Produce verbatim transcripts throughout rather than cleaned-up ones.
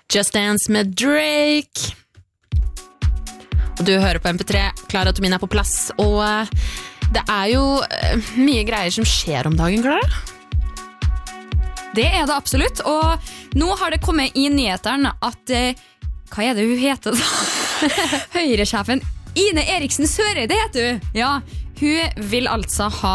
Just Dance med Drake. Og du hører på M P tre, Clara Tomin er på plass, og det er jo mye greier som skjer om dagen, Clara. Det er det absolutt, og nå har det kommet i nyhetene at, hva er det hun heter da? Høyre-sjefen Ine Eriksen Søreide heter hun. Ja, hun vil altså ha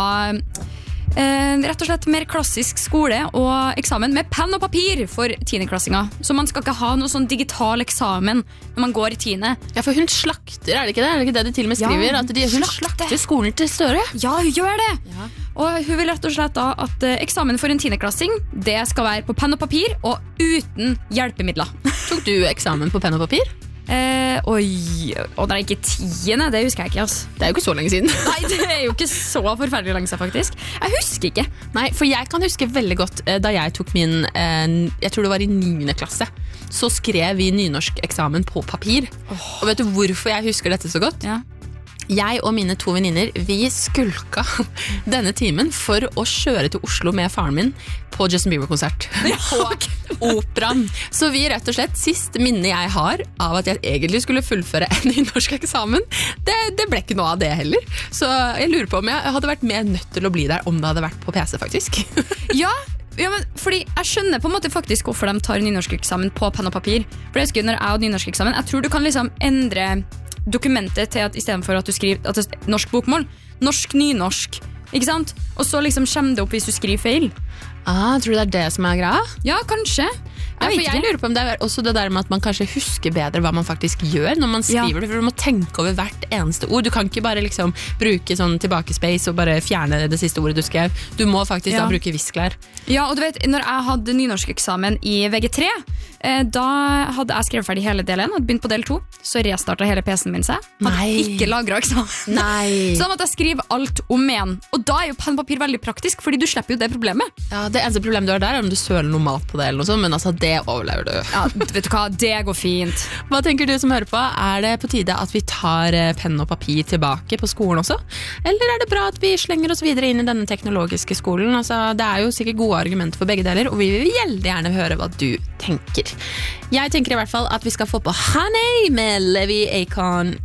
eh, rett og slett mer klassisk skole og eksamen med penn og papir for tiendeklassinger. Så man skal ikke ha noe sånn digital eksamen når man går i tiende. Ja, for hun slakter, er det ikke det? Er det ikke det de til og med skriver? Ja, at de, hun slakter. slakter skolen til Støre? Ja, hun gjør det. Ja. Og hun vil rett og slett da at eh, eksamen for en tiendeklassing, det skal være på penn og papir og uten hjelpemidler. Tok du eksamen på penn og papir? Eh, oi, og det er ikke tiende, det husker jeg ikke, altså. Det er jo ikke så lenge siden. Nei, det er jo ikke så forferdelig lenge siden, faktisk. Jeg husker ikke. Nei, for jeg kan huske veldig godt eh, da jeg tok min, eh, jeg tror det var i niende klasse, så skrev vi nynorsk eksamen på papir. Oh. Og vet du hvorfor jeg husker dette så godt? Ja. Jeg og mine to venninner, vi skulka denne timen for å kjøre til Oslo med faren min på Justin Bieber-konsert. Ja, okay. På Operan. Så vi rett og slett, siste minne jeg har av at jeg egentlig skulle fullføre en nynorsk eksamen, det, det ble ikke noe av det heller. Så jeg lurer på om jeg hadde vært mer nødt til å bli der om det hadde vært på P C, faktisk. Ja, ja, men fordi jeg skjønner på en måte faktisk hvorfor de tar nynorsk eksamen på penn og papir. For jeg husker når jeg hadde nynorsk eksamen, jeg tror du kan liksom endre dokumentet til at i stedet for at du skriver at det er norsk bokmål, norsk nynorsk, ikke sant? Og så liksom kommer det opp hvis du skriver feil. Ah, tror du det er det som er greia? Ja, kanskje. Ja, for jeg lurer på om det er også det der med at man kanskje husker bedre hva man faktisk gjør når man skriver ja. Det, for du må tenke over hvert eneste ord. Du kan ikke bare liksom bruke sånn tilbakespace og bare fjerne det siste ordet du skrev. Du må faktisk ja. da bruke visklær. Ja, og du vet, når jeg hadde nynorsk eksamen i V G tre, eh, da hadde jeg skrevet ferdig hele del én, hadde begynt på del to, så restartet hele P C-en min seg. Hadde Nei. ikke lagret eksamen. Nei. Så da måtte jeg skrive alt om igjen. Og da er jo penn og papir veldig praktisk, fordi du slipper jo det problemet. Ja, det eneste problemet du har der er om du søler noe mat på det eller noe sånt, men altså det overlever du. Ja, vet du hva, det går fint. Hva tenker du som hører på? Er det på tide at vi tar penn og papir tilbake på skolen også? Eller er det bra at vi slenger oss videre inn i denne teknologiske skolen? Altså, det er jo sikkert gode argumenter for begge deler, og vi vil veldig gjerne høre hva du tenker. Jeg tenker i hvert fall at vi skal få på Honey med Levi Akon,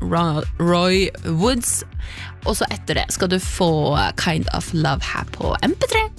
Roy Woods, og så etter det skal du få Kind of Love her på M P tre.